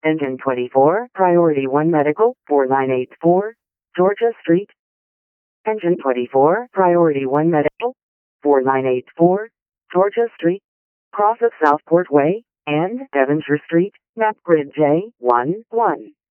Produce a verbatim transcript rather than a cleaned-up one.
Engine twenty-four, Priority one Medical, four nine eight four, Georgia Street. Engine twenty-four, Priority one Medical, four nine eight four, Georgia Street. Cross of Southport Way and Devonshire Street, map grid J one one.